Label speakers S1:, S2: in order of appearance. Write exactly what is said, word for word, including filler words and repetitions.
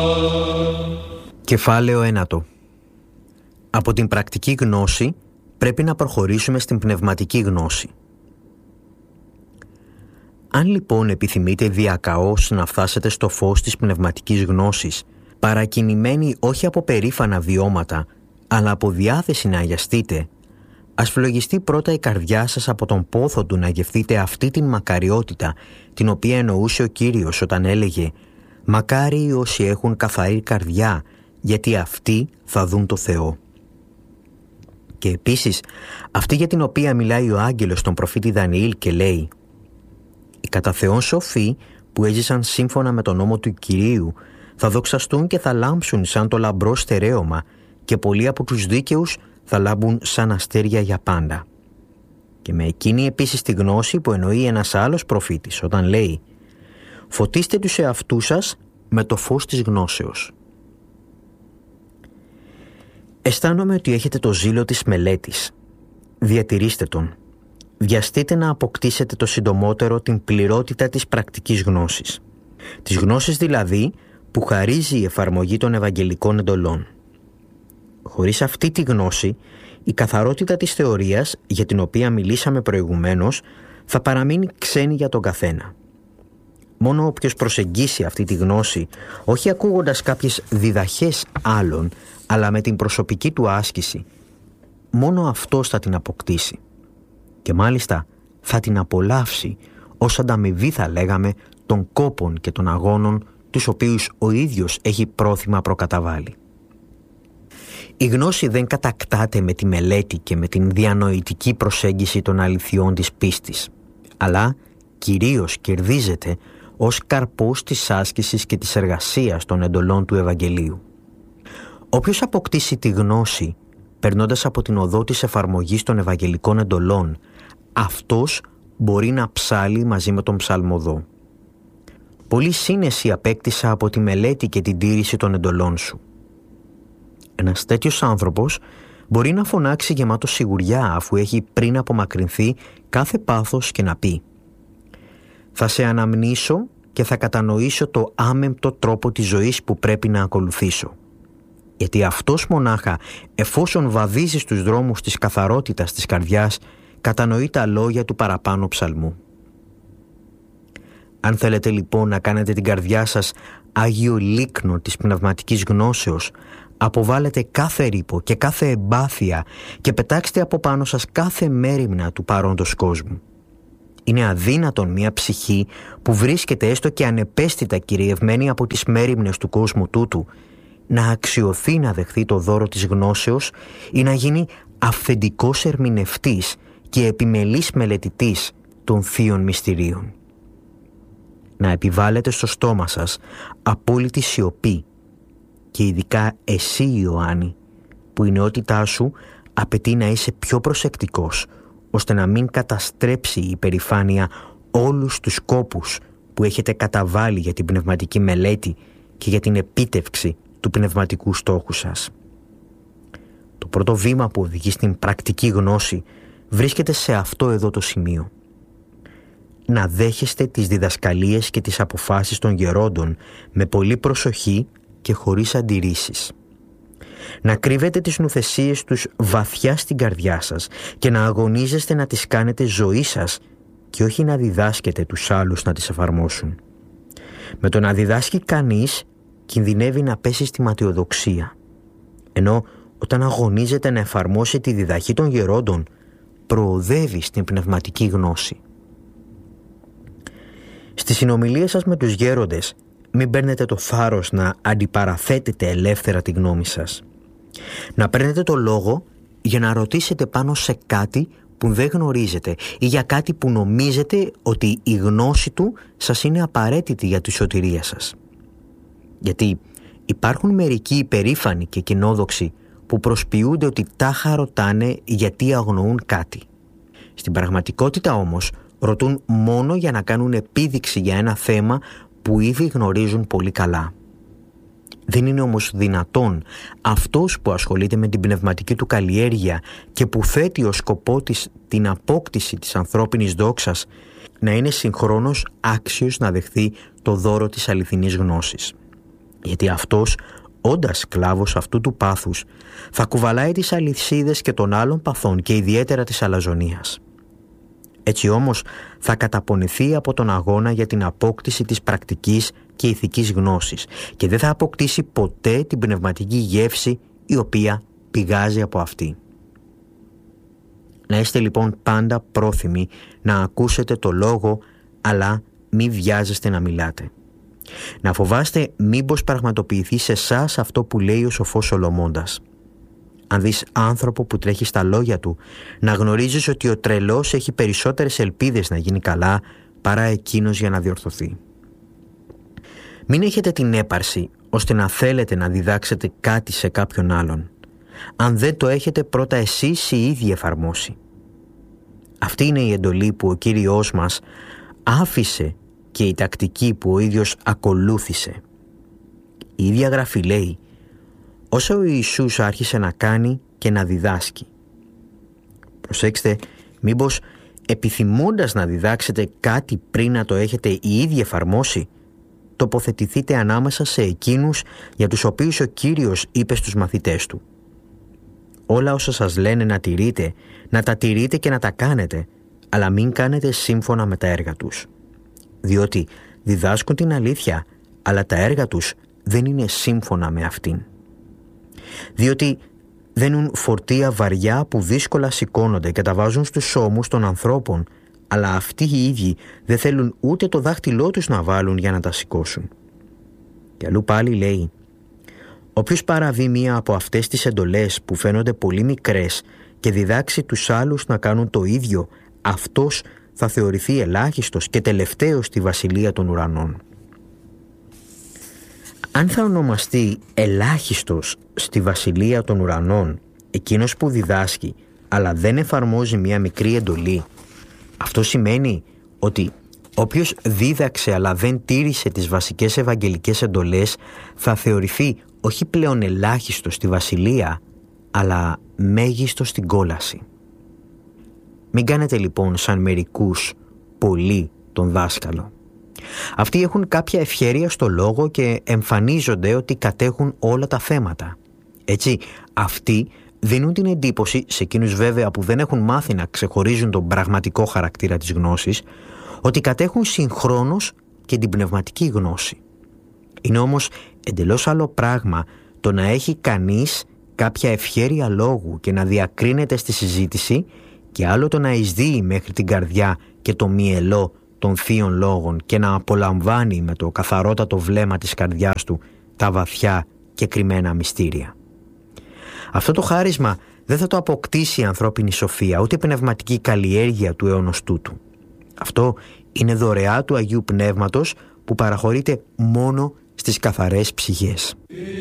S1: Κεφάλαιο ένατο. Από την πρακτική γνώση πρέπει να προχωρήσουμε στην πνευματική γνώση. Αν λοιπόν επιθυμείτε διακαώς να φτάσετε στο φως της πνευματικής γνώσης, παρακινημένοι όχι από περήφανα βιώματα, αλλά από διάθεση να αγιαστείτε, ας φλογιστεί πρώτα η καρδιά σας από τον πόθο του να γευθείτε αυτή την μακαριότητα, την οποία εννοούσε ο Κύριος όταν έλεγε «Μακάριοι όσοι έχουν καθαρή καρδιά, γιατί αυτοί θα δουν το Θεό». Και επίσης, αυτή για την οποία μιλάει ο άγγελος στον προφήτη Δανιήλ και λέει «Οι κατά Θεόν σοφοί που έζησαν σύμφωνα με τον νόμο του Κυρίου θα δοξαστούν και θα λάμψουν σαν το λαμπρό στερέωμα και πολλοί από τους δίκαιους θα λάμπουν σαν αστέρια για πάντα». Και με εκείνη επίσης τη γνώση που εννοεί ένας άλλος προφήτης όταν λέει «Φωτίστε τους εαυτούς σας με το φως της γνώσεως». Αισθάνομαι ότι έχετε το ζήλο της μελέτης. Διατηρήστε τον. Βιαστείτε να αποκτήσετε το συντομότερο την πληρότητα της πρακτικής γνώσης. Της γνώσης δηλαδή που χαρίζει η εφαρμογή των Ευαγγελικών εντολών. Χωρίς αυτή τη γνώση, η καθαρότητα της θεωρίας, για την οποία μιλήσαμε προηγουμένως, θα παραμείνει ξένη για τον καθένα. Μόνο όποιος προσεγγίσει αυτή τη γνώση, όχι ακούγοντας κάποιες διδαχές άλλων, αλλά με την προσωπική του άσκηση, μόνο αυτός θα την αποκτήσει. Και μάλιστα θα την απολαύσει ως ανταμοιβή, θα λέγαμε, των κόπων και των αγώνων τους οποίους ο ίδιος έχει πρόθυμα προκαταβάλει. Η γνώση δεν κατακτάται με τη μελέτη και με την διανοητική προσέγγιση των αληθιών της πίστης, αλλά κυρίως κερδίζεται ως καρπός της άσκησης και της εργασίας των εντολών του Ευαγγελίου. Όποιος αποκτήσει τη γνώση, περνώντας από την οδό της εφαρμογής των Ευαγγελικών εντολών, αυτός μπορεί να ψάλει μαζί με τον ψαλμοδό. Πολύ σύνεση απέκτησα από τη μελέτη και την τήρηση των εντολών σου. Ένας τέτοιος άνθρωπος μπορεί να φωνάξει γεμάτο σιγουριά αφού έχει πριν απομακρυνθεί κάθε πάθος και να πει «Θα σε αναμνήσω και θα κατανοήσω το άμεμπτο τρόπο της ζωής που πρέπει να ακολουθήσω». Γιατί αυτός μονάχα, εφόσον βαδίζει στους δρόμους της καθαρότητας της καρδιάς, κατανοεί τα λόγια του παραπάνω ψαλμού. Αν θέλετε λοιπόν να κάνετε την καρδιά σας άγιο λίκνο της πνευματικής γνώσεως, αποβάλλετε κάθε ρήπο και κάθε εμπάθεια και πετάξτε από πάνω σας κάθε μέριμνα του παρόντος κόσμου. Είναι αδύνατον μια ψυχή που βρίσκεται έστω και ανεπαίσθητα κυριευμένη από τις μέριμνες του κόσμου τούτου να αξιωθεί να δεχθεί το δώρο της γνώσεως ή να γίνει αυθεντικός ερμηνευτής και επιμελής μελετητής των θείων μυστηρίων. Να επιβάλλετε στο στόμα σας απόλυτη σιωπή και ειδικά εσύ, Ιωάννη, που η νεότητά σου απαιτεί να είσαι πιο προσεκτικός ώστε να μην καταστρέψει η υπερηφάνεια όλους τους σκόπους που έχετε καταβάλει για την πνευματική μελέτη και για την επίτευξη του πνευματικού στόχου σας. Το πρώτο βήμα που οδηγεί στην πρακτική γνώση βρίσκεται σε αυτό εδώ το σημείο. Να δέχεστε τις διδασκαλίες και τις αποφάσεις των γερόντων με πολύ προσοχή και χωρίς αντιρρήσεις. Να κρύβετε τις νουθεσίες τους βαθιά στην καρδιά σας και να αγωνίζεστε να τις κάνετε ζωή σας και όχι να διδάσκετε τους άλλους να τις εφαρμόσουν. Με το να διδάσκει κανείς κινδυνεύει να πέσει στη ματιοδοξία, ενώ όταν αγωνίζεται να εφαρμόσει τη διδαχή των γερόντων προοδεύει στην πνευματική γνώση. Στις συνομιλίες σας με τους γέροντες μην παίρνετε το θάρρος να αντιπαραθέτετε ελεύθερα τη γνώμη σας. Να παίρνετε το λόγο για να ρωτήσετε πάνω σε κάτι που δεν γνωρίζετε ή για κάτι που νομίζετε ότι η γνώση του σας είναι απαραίτητη για τη σωτηρία σας. Γιατί υπάρχουν μερικοί υπερήφανοι και κοινόδοξοι που προσποιούνται ότι τάχα ρωτάνε γιατί αγνοούν κάτι. Στην πραγματικότητα όμως ρωτούν μόνο για να κάνουν επίδειξη για ένα θέμα που ήδη γνωρίζουν πολύ καλά. Δεν είναι όμως δυνατόν αυτός που ασχολείται με την πνευματική του καλλιέργεια και που θέτει ως σκοπό της την απόκτηση της ανθρώπινης δόξας να είναι συγχρόνως άξιος να δεχθεί το δώρο της αληθινής γνώσης. Γιατί αυτός, όντας σκλάβος αυτού του πάθους, θα κουβαλάει τις αλυσίδες και των άλλων παθών και ιδιαίτερα της αλαζονίας. Έτσι όμως θα καταπονηθεί από τον αγώνα για την απόκτηση της πρακτικής και ηθικής γνώσης και δεν θα αποκτήσει ποτέ την πνευματική γεύση η οποία πηγάζει από αυτή. Να είστε λοιπόν πάντα πρόθυμοι να ακούσετε το λόγο, αλλά μη βιάζεστε να μιλάτε. Να φοβάστε μήπως πραγματοποιηθεί σε εσάς αυτό που λέει ο σοφός Σολομώντας. Αν δεις άνθρωπο που τρέχει στα λόγια του, να γνωρίζεις ότι ο τρελός έχει περισσότερες ελπίδες να γίνει καλά παρά εκείνος για να διορθωθεί. Μην έχετε την έπαρση ώστε να θέλετε να διδάξετε κάτι σε κάποιον άλλον, αν δεν το έχετε πρώτα εσείς οι ίδιοι εφαρμόσει. Αυτή είναι η εντολή που ο Κύριος μας άφησε και η τακτική που ο ίδιος ακολούθησε. Η ίδια Γραφή λέει: όσο ο Ιησούς άρχισε να κάνει και να διδάσκει. Προσέξτε, μήπως επιθυμώντας να διδάξετε κάτι πριν να το έχετε οι ίδιοι εφαρμόσει, τοποθετηθείτε ανάμεσα σε εκείνους για τους οποίους ο Κύριος είπε στους μαθητές του: όλα όσα σας λένε να τηρείτε, να τα τηρείτε και να τα κάνετε, αλλά μην κάνετε σύμφωνα με τα έργα τους. Διότι διδάσκουν την αλήθεια, αλλά τα έργα τους δεν είναι σύμφωνα με αυτήν. Διότι δένουν φορτία βαριά που δύσκολα σηκώνονται και τα βάζουν στους ώμους των ανθρώπων, αλλά αυτοί οι ίδιοι δεν θέλουν ούτε το δάχτυλό τους να βάλουν για να τα σηκώσουν. Και αλλού πάλι λέει: όποιος παραβεί μία από αυτές τις εντολές που φαίνονται πολύ μικρές και διδάξει τους άλλους να κάνουν το ίδιο, αυτός θα θεωρηθεί ελάχιστος και τελευταίος στη βασιλεία των ουρανών. Αν θα ονομαστεί ελάχιστος στη βασιλεία των ουρανών εκείνος που διδάσκει αλλά δεν εφαρμόζει μία μικρή εντολή, αυτό σημαίνει ότι όποιος δίδαξε αλλά δεν τήρησε τις βασικές ευαγγελικές εντολές θα θεωρηθεί όχι πλέον ελάχιστος στη βασιλεία, αλλά μέγιστος στην κόλαση. Μην κάνετε λοιπόν σαν μερικούς πολύ τον δάσκαλο. Αυτοί έχουν κάποια ευχέρεια στο λόγο και εμφανίζονται ότι κατέχουν όλα τα θέματα. Έτσι, αυτοί δίνουν την εντύπωση, σε εκείνους βέβαια που δεν έχουν μάθει να ξεχωρίζουν τον πραγματικό χαρακτήρα της γνώσης, ότι κατέχουν συγχρόνως και την πνευματική γνώση. Είναι όμως εντελώς άλλο πράγμα το να έχει κανείς κάποια ευχέρεια λόγου και να διακρίνεται στη συζήτηση, και άλλο το να εισδύει μέχρι την καρδιά και το μυελό των θείων λόγων και να απολαμβάνει με το καθαρότατο βλέμμα της καρδιάς του τα βαθιά και κρυμμένα μυστήρια. Αυτό το χάρισμα δεν θα το αποκτήσει η ανθρώπινη σοφία, ούτε η πνευματική καλλιέργεια του αιώνος τούτου. Αυτό είναι δωρεά του Αγίου Πνεύματος που παραχωρείται μόνο στις καθαρές ψυχές.